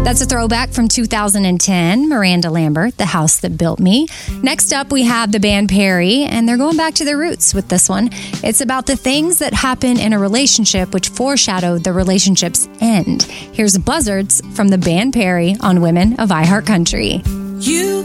That's a throwback from 2010, Miranda Lambert, The House That Built Me. Next up, we have the band Perry, and they're going back to their roots with this one. It's about the things that happen in a relationship which foreshadow the relationship's end. Here's Buzzards from the band Perry on Women of iHeartCountry. You